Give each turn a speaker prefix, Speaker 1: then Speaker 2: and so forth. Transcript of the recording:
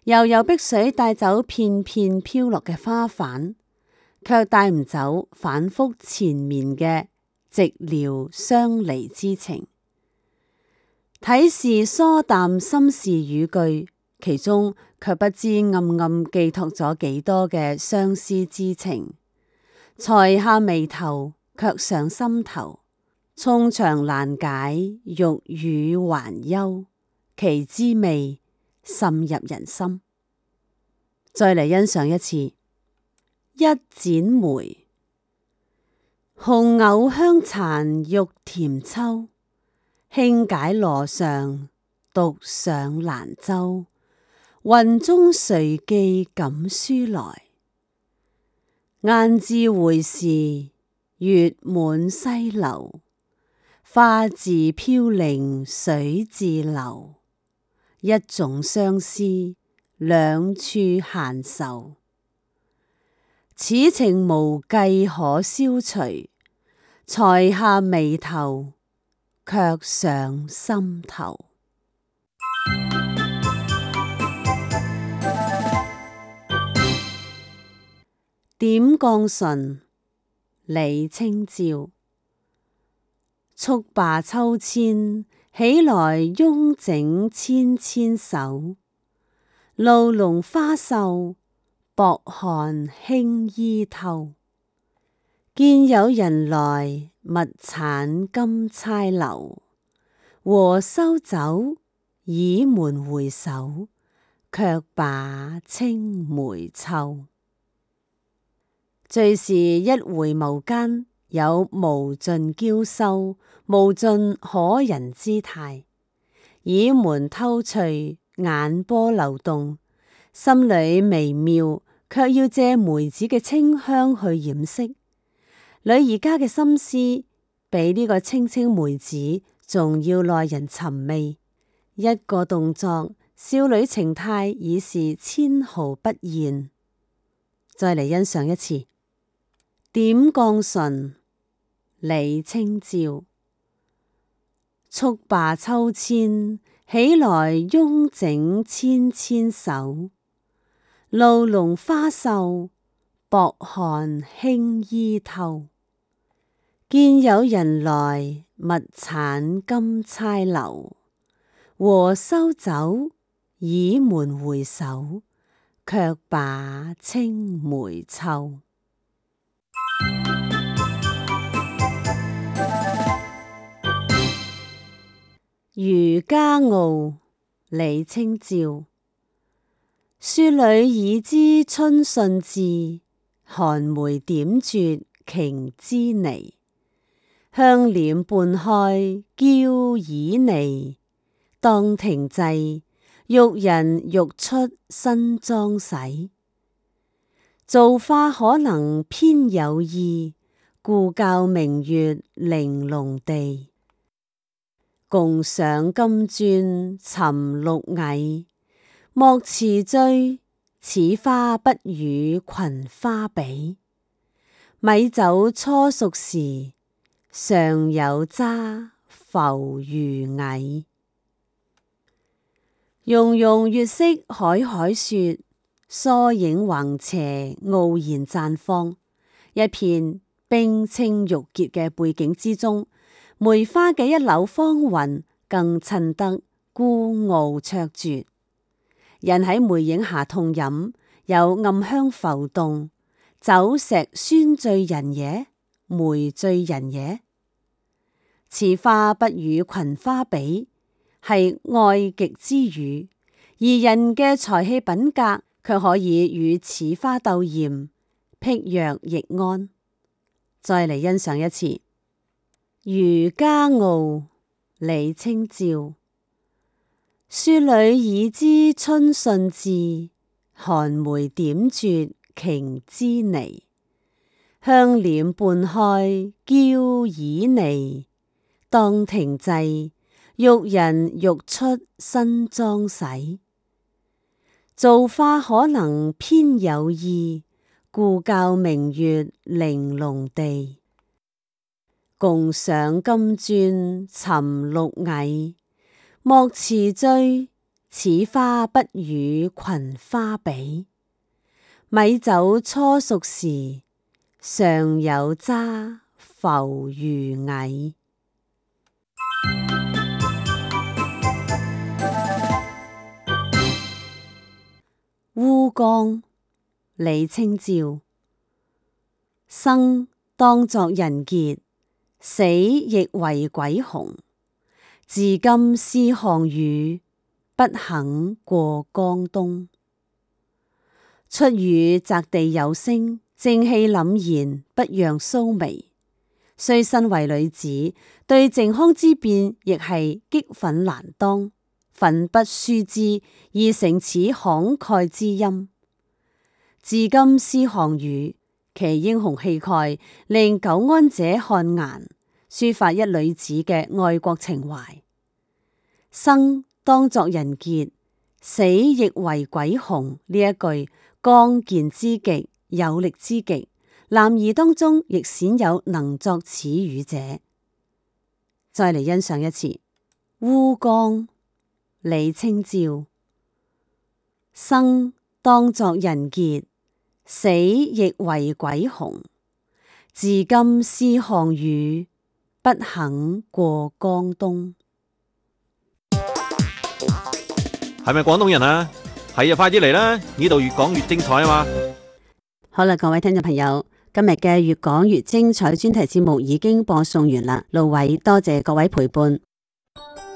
Speaker 1: 悠悠碧水帶走片片飄落嘅花瓣，卻帶唔走反覆纏綿嘅寂寥相離之情。睇似疏淡心事語句，其中卻不知暗暗寄託咗幾多嘅相思之情。才下眉頭，卻上心頭，衷腸難解，欲語還休，其滋味滲入人心。再嚟欣賞一次。一剪梅，紅藕香殘玉甜秋，輕解羅裳，獨上蘭舟。雲中誰寄錦書來？雁字回時，月滿西樓。花自飄零水自流，一種相思，兩處閒愁。此情無計可消除，才下眉頭，卻上心頭。點絳唇，李清照。速罷秋千，起來慵整纖纖手。露濃花瘦，薄汗輕衣透。見有人來，勿產金釵留。和收酒，倚門回首，卻把青梅嗅。敘是一回眸間有無盡嬌羞，無盡可人之態。倚門偷趣，眼波流動，心裏微妙，卻要借梅子嘅清香去掩飾。女兒家嘅心思比呢個青青梅子仲要耐人尋味。一個動作，少女情態已是纖毫不現。再嚟欣賞一次。點絳唇，李清照。速罷秋千，起來慵整纖纖手。露濃花瘦，薄汗輕衣透。見有人來，勿產金釵留。和收酒，倚門回首，卻把青梅嗅。漁家傲，李清照。書裏已知春信至，寒梅點綴瓊枝泥。香簾半開嬌旖旎，當停滯，欲人欲出新妝洗。造化可能偏有意，故教明月玲瓏地。共賞金樽尋綠蟻，莫辭醉，此花不與群花比。米酒初熟時，尚有渣浮如蟻。溶溶月色海海雪，疏影橫斜傲然綻放。一片冰清玉潔嘅背景之中，梅花嘅一縷芳雲更襯得孤傲卓絕。人喺梅影下痛飲，有暗香浮動，酒石酸醉人也，梅醉人也。此花不與群花比，係愛極之語，而人嘅才氣品格卻可以與此花鬥艷，僻若逸安。再嚟欣賞一次。漁家傲，李清照。書裏已知春信至，寒梅點綴瓊枝泥。香簾半開嬌旖旎，當停滯，欲人欲出新妝洗。造化可能偏有意，故教明月玲瓏地。共賞金樽尋綠蟻，莫辭醉， 此花不與群花比。米酒初熟時，尚有渣浮如蟻。烏江，李清照。生當作人傑，死亦為鬼雄。自今思項羽，不肯過江東。出語擲地有聲，正氣凜然，不讓鬚眉。雖身為女子，對靖康之變亦係激憤難當，奮不書之，而成此慷慨之音。自今思項羽，其英雄氣概令久安者汗顏，抒發一女子嘅愛國情懷。生當作人傑，死亦為鬼雄，呢一句剛健之極，有力之極，男兒當中亦鮮有能作此語者。再嚟欣賞一次烏江，李清照。生當作人傑，死亦為鬼雄。自今思項羽，不肯過江東。
Speaker 2: 係咪廣東人啊？係啊，快啲嚟啦！呢度越講越精彩啊嘛！
Speaker 1: 好啦，各位聽眾朋友，今日嘅越講越精彩專題節目已經播送完啦。盧偉多謝各位陪伴。